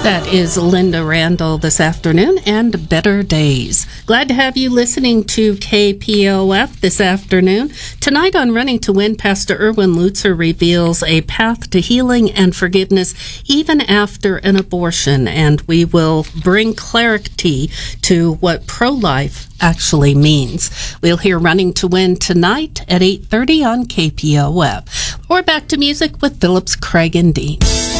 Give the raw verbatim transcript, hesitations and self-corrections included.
That is Linda Randall this afternoon and Better Days. Glad to have you listening to K P O F this afternoon. Tonight on Running to Win, Pastor Erwin Lutzer reveals a path to healing and forgiveness even after an abortion, and we will bring clarity to what pro-life actually means. We'll hear Running to Win tonight at eight thirty on K P O F. Or back to music with Phillips, Craig, and Dean.